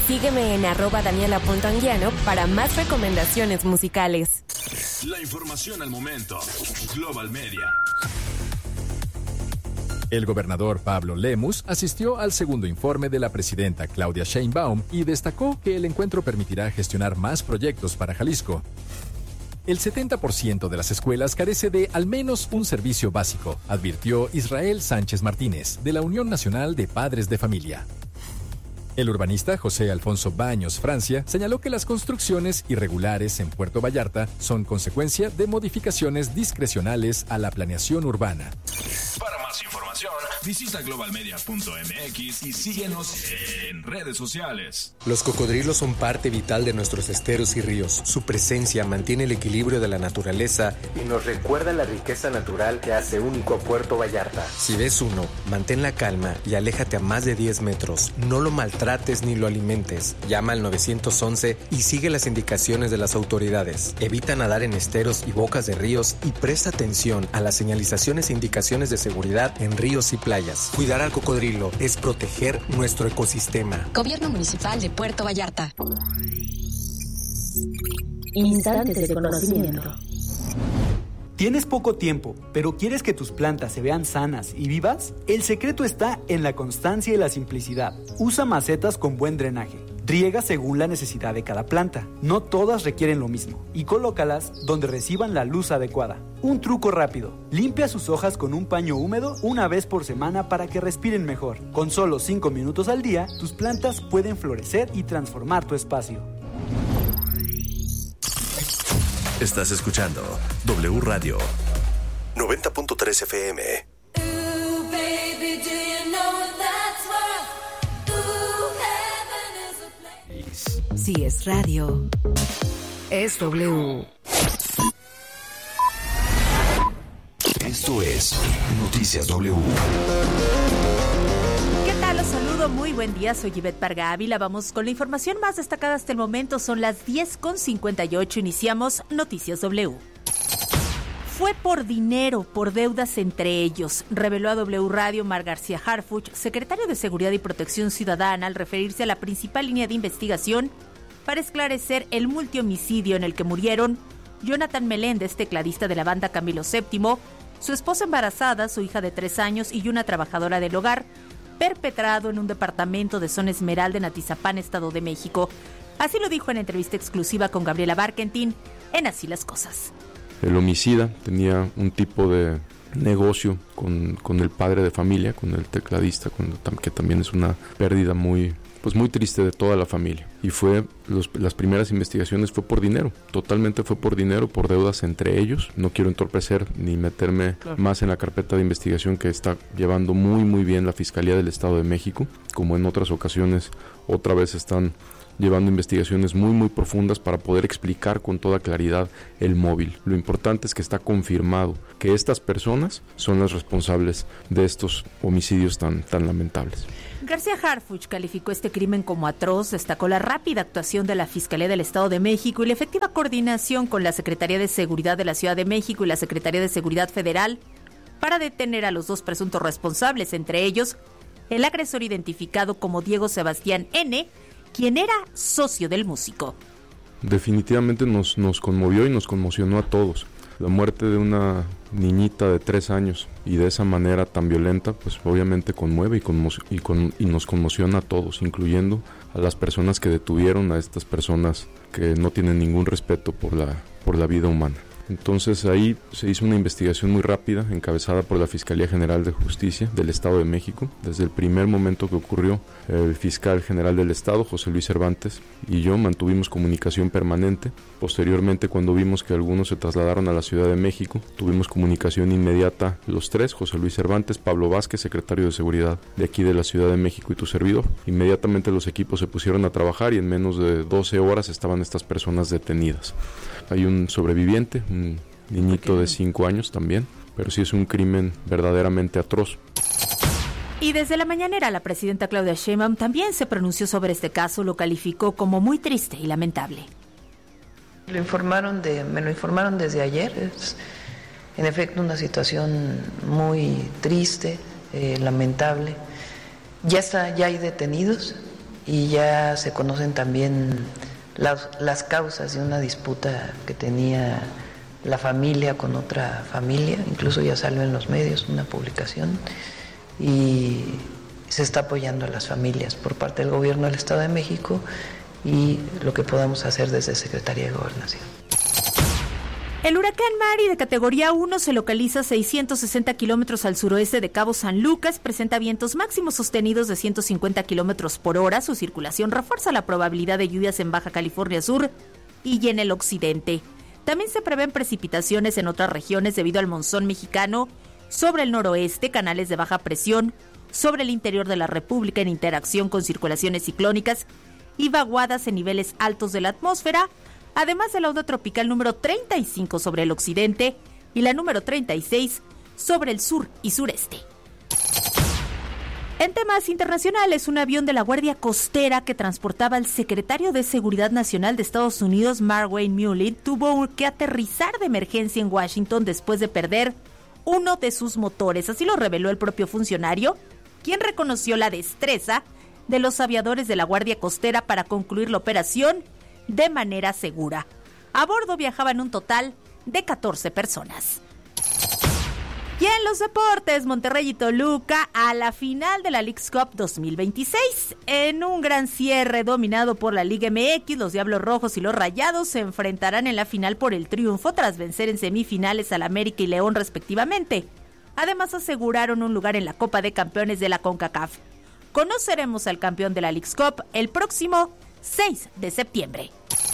Sígueme en @daniela.anguiano para más recomendaciones musicales. La información al momento. Global Media. El gobernador Pablo Lemus asistió al segundo informe de la presidenta Claudia Sheinbaum y destacó que el encuentro permitirá gestionar más proyectos para Jalisco. El 70% de las escuelas carece de al menos un servicio básico, advirtió Israel Sánchez Martínez, de la Unión Nacional de Padres de Familia. El urbanista José Alfonso Baños Francia señaló que las construcciones irregulares en Puerto Vallarta son consecuencia de modificaciones discrecionales a la planeación urbana. Para más información, visita globalmedia.mx y síguenos en redes sociales. Los cocodrilos son parte vital de nuestros esteros y ríos. Su presencia mantiene el equilibrio de la naturaleza y nos recuerda la riqueza natural que hace único a Puerto Vallarta. Si ves uno, mantén la calma y aléjate a más de 10 metros. No lo maltrates ni lo alimentes. Llama al 911 y sigue las indicaciones de las autoridades. Evita nadar en esteros y bocas de ríos y presta atención a las señalizaciones e indicaciones de seguridad en ríos y playas. Cuidar al cocodrilo es proteger nuestro ecosistema. Gobierno Municipal de Puerto Vallarta. Instantes de conocimiento. ¿Tienes poco tiempo, pero quieres que tus plantas se vean sanas y vivas? El secreto está en la constancia y la simplicidad. Usa macetas con buen drenaje. Riega según la necesidad de cada planta. No todas requieren lo mismo. Y colócalas donde reciban la luz adecuada. Un truco rápido. Limpia sus hojas con un paño húmedo una vez por semana para que respiren mejor. Con solo 5 minutos al día, tus plantas pueden florecer y transformar tu espacio. Estás escuchando W Radio 90.3 FM. Si es radio, es W. Esto es Noticias W. ¿Qué tal? Los saludo, muy buen día, soy Ivette Parga Ávila. Vamos con la información más destacada hasta el momento, son las 10:58, iniciamos Noticias W. Fue por dinero, por deudas entre ellos, reveló a W Radio Mar García Harfuch, secretario de Seguridad y Protección Ciudadana, al referirse a la principal línea de investigación para esclarecer el multihomicidio en el que murieron Jonathan Meléndez, tecladista de la banda Camilo VII, su esposa embarazada, su hija de 3 años y una trabajadora del hogar, perpetrado en un departamento de Zona Esmeralda en Atizapán, Estado de México. Así lo dijo en entrevista exclusiva con Gabriela Barkentin en Así las Cosas. El homicida tenía un tipo de negocio con el padre de familia, con el tecladista, que también es una pérdida muy triste de toda la familia. Y las primeras investigaciones fue por dinero, totalmente fue por dinero, por deudas entre ellos. No quiero entorpecer ni meterme más en la carpeta de investigación que está llevando muy muy bien la Fiscalía del Estado de México, como en otras ocasiones otra vez están llevando investigaciones muy muy profundas para poder explicar con toda claridad el móvil. Lo importante es que está confirmado que estas personas son las responsables de estos homicidios tan lamentables. García Harfuch calificó este crimen como atroz, destacó la rápida actuación de la Fiscalía del Estado de México y la efectiva coordinación con la Secretaría de Seguridad de la Ciudad de México y la Secretaría de Seguridad Federal para detener a los 2 presuntos responsables, entre ellos el agresor identificado como Diego Sebastián N., quien era socio del músico. Definitivamente nos conmovió y nos conmocionó a todos. La muerte de una niñita de 3 años y de esa manera tan violenta, pues obviamente conmueve y nos conmociona a todos, incluyendo a las personas que detuvieron a estas personas que no tienen ningún respeto por la vida humana. Entonces ahí se hizo una investigación muy rápida, encabezada por la Fiscalía General de Justicia del Estado de México. Desde el primer momento que ocurrió, el fiscal general del Estado, José Luis Cervantes, y yo mantuvimos comunicación permanente. Posteriormente, cuando vimos que algunos se trasladaron a la Ciudad de México, tuvimos comunicación inmediata los 3, José Luis Cervantes, Pablo Vázquez, secretario de Seguridad de aquí de la Ciudad de México, y tu servidor. Inmediatamente los equipos se pusieron a trabajar y en menos de 12 horas estaban estas personas detenidas. Hay un sobreviviente, un niñito de 5 años también, pero sí es un crimen verdaderamente atroz. Y desde la mañanera la presidenta Claudia Sheinbaum también se pronunció sobre este caso, lo calificó como muy triste y lamentable. Me lo informaron desde ayer, es en efecto una situación muy triste, lamentable. Ya hay detenidos, y ya se conocen también las causas de una disputa que tenía la familia con otra familia, incluso ya salió en los medios una publicación, y se está apoyando a las familias por parte del gobierno del Estado de México y lo que podamos hacer desde Secretaría de Gobernación. El huracán Mari, de categoría 1, se localiza a 660 kilómetros al suroeste de Cabo San Lucas, presenta vientos máximos sostenidos de 150 kilómetros por hora. Su circulación refuerza la probabilidad de lluvias en Baja California Sur y en el occidente. También se prevén precipitaciones en otras regiones debido al monzón mexicano sobre el noroeste, canales de baja presión sobre el interior de la República en interacción con circulaciones ciclónicas y vaguadas en niveles altos de la atmósfera, además de la onda tropical número 35 sobre el occidente y la número 36 sobre el sur y sureste. En temas internacionales, un avión de la Guardia Costera que transportaba al secretario de Seguridad Nacional de Estados Unidos, Mark Wayne Mullin, tuvo que aterrizar de emergencia en Washington después de perder uno de sus motores. Así lo reveló el propio funcionario, quien reconoció la destreza de los aviadores de la Guardia Costera para concluir la operación de manera segura. A bordo viajaban un total de 14 personas. Y en los deportes, Monterrey y Toluca a la final de la Leagues Cup 2026. En un gran cierre dominado por la Liga MX, los Diablos Rojos y los Rayados se enfrentarán en la final por el triunfo tras vencer en semifinales al América y León respectivamente. Además aseguraron un lugar en la Copa de Campeones de la CONCACAF. Conoceremos al campeón de la Leagues Cup el próximo 6 de septiembre.